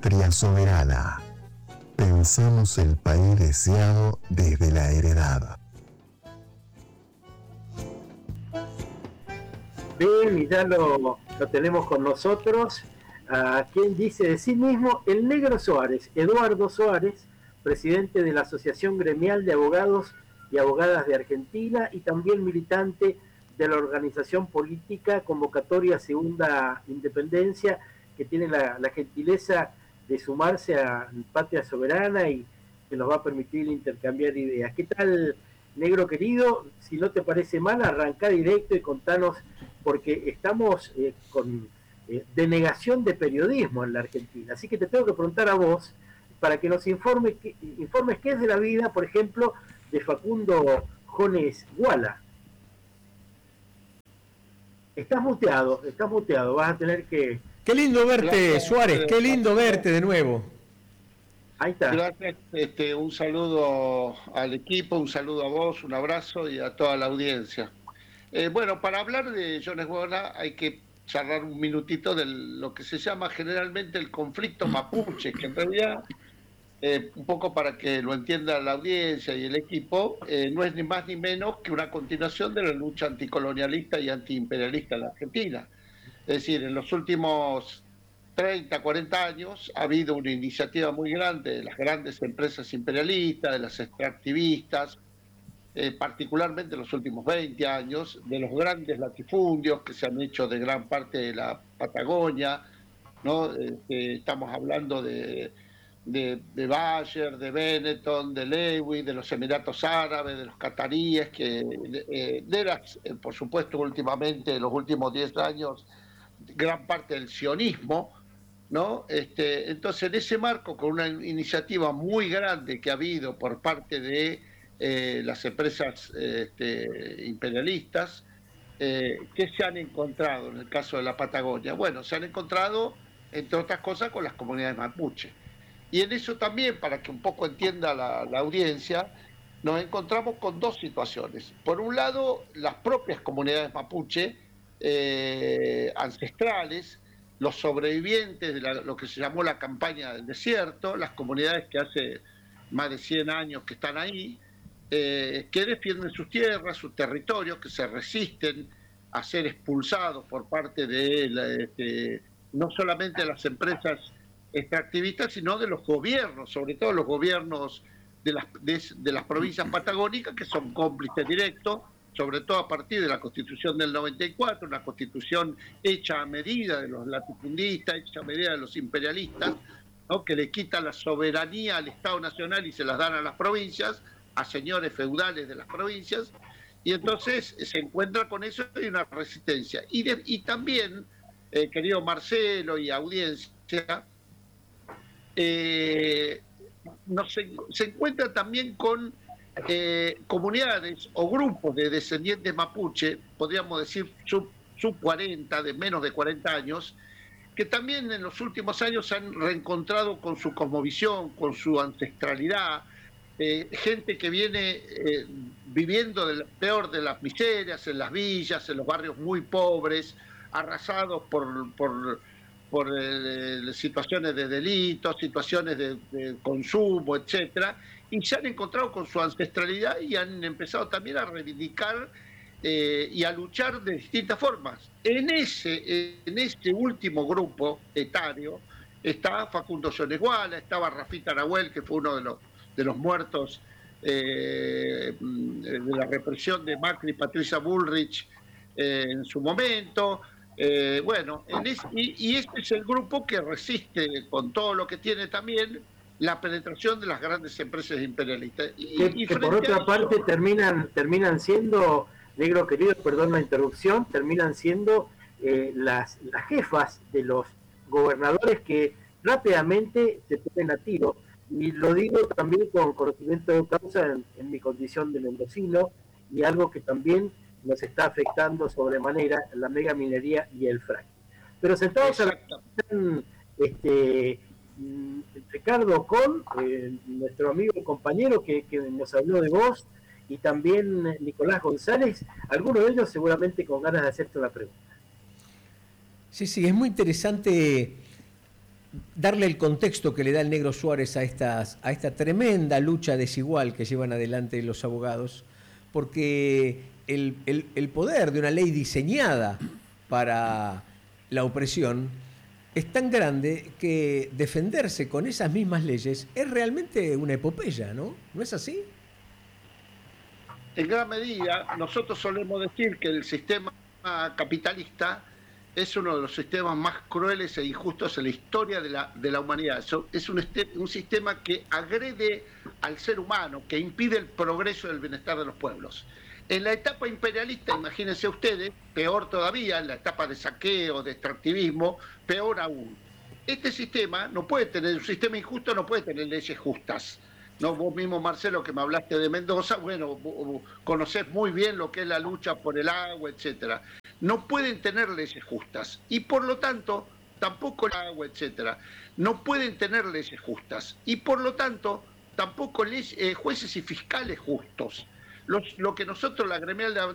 Patria soberana. Pensamos el país deseado desde la heredad. Bien, y ya lo tenemos con nosotros, a quien dice de sí mismo el Negro Suárez, Eduardo Suárez, presidente de la Asociación Gremial de Abogados y Abogadas de Argentina y también militante de la organización política Convocatoria Segunda Independencia, que tiene la gentileza de sumarse a Patria Soberana y que nos va a permitir intercambiar ideas. ¿Qué tal, Negro querido? Si no te parece mal, arrancá directo y contanos, porque estamos con denegación de periodismo en la Argentina. Así que te tengo que preguntar a vos, para que nos informes qué es de la vida, por ejemplo, de Facundo Jones Guala. Estás muteado, vas a tener que... Qué lindo verte, Gracias, Suárez, qué lindo verte de nuevo. Ahí está. Gracias, un saludo al equipo, un saludo a vos, un abrazo y a toda la audiencia. Bueno, para hablar de Jones Guala hay que charlar un minutito de lo que se llama generalmente el conflicto mapuche, que en realidad, un poco para que lo entienda la audiencia y el equipo, no es ni más ni menos que una continuación de la lucha anticolonialista y antiimperialista en la Argentina. Es decir, en los últimos 30, 40 años ha habido una iniciativa muy grande de las grandes empresas imperialistas, de las extractivistas, particularmente en los últimos 20 años, de los grandes latifundios que se han hecho de gran parte de la Patagonia, ¿no? Estamos hablando de Bayer, de Benetton, de Lewy, de los Emiratos Árabes, de los cataríes, por supuesto, últimamente, en los últimos 10 años, gran parte del sionismo, ¿no? Entonces, en ese marco, con una iniciativa muy grande que ha habido por parte de las empresas imperialistas, ¿qué se han encontrado en el caso de la Patagonia? Bueno, se han encontrado, entre otras cosas, con las comunidades mapuche. Y en eso también, para que un poco entienda la audiencia, nos encontramos con dos situaciones. Por un lado, las propias comunidades mapuche ancestrales, los sobrevivientes de lo que se llamó la campaña del desierto, las comunidades que hace más de 100 años que están ahí, que defienden sus tierras, sus territorios, que se resisten a ser expulsados por parte de no solamente de las empresas extractivistas, sino de los gobiernos, sobre todo los gobiernos de las provincias patagónicas, que son cómplices directos, sobre todo a partir de la Constitución del 94, una constitución hecha a medida de los latifundistas, hecha a medida de los imperialistas, ¿no? Que le quita la soberanía al Estado Nacional y se las dan a las provincias, a señores feudales de las provincias, y entonces se encuentra con eso y una resistencia. Y también, querido Marcelo y audiencia, se encuentra también con comunidades o grupos de descendientes mapuche, podríamos decir sub 40, de menos de 40 años, que también en los últimos años se han reencontrado con su cosmovisión, con su ancestralidad, gente que viene viviendo del peor de las miserias, en las villas, en los barrios muy pobres, arrasados por situaciones de delitos, situaciones de consumo, etcétera, y se han encontrado con su ancestralidad y han empezado también a reivindicar y a luchar de distintas formas. En ese último grupo etario está Facundo Jones Guala, estaba Rafita Nahuel, que fue uno de los muertos de la represión de Macri y Patricia Bullrich en su momento. Y este es el grupo que resiste con todo lo que tiene también la penetración de las grandes empresas imperialistas. Que por otra parte terminan siendo, Negro querido, perdón la interrupción, terminan siendo las jefas de los gobernadores que rápidamente se ponen a tiro. Y lo digo también con conocimiento de causa en mi condición de mendocino, y algo que también nos está afectando sobremanera la megaminería y el fracking. Pero sentados a la Ricardo Ocón, nuestro amigo y compañero que nos habló de vos, y también Nicolás González, algunos de ellos seguramente con ganas de hacerte una pregunta. Sí, es muy interesante darle el contexto que le da el Negro Suárez a esta tremenda lucha desigual que llevan adelante los abogados, porque el poder de una ley diseñada para la opresión es tan grande que defenderse con esas mismas leyes es realmente una epopeya, ¿no? ¿No es así? En gran medida, nosotros solemos decir que el sistema capitalista es uno de los sistemas más crueles e injustos en la historia de la humanidad. Es un sistema que agrede al ser humano, que impide el progreso y el bienestar de los pueblos. En la etapa imperialista, imagínense ustedes, peor todavía, en la etapa de saqueo, de extractivismo, peor aún. Este sistema no puede tener, un sistema injusto no puede tener leyes justas. No, vos mismo, Marcelo, que me hablaste de Mendoza, bueno, conocés muy bien lo que es la lucha por el agua, etcétera. No pueden tener leyes justas y por lo tanto tampoco el agua, etcétera. No pueden tener leyes justas y por lo tanto tampoco jueces y fiscales justos. Lo que nosotros, la gremial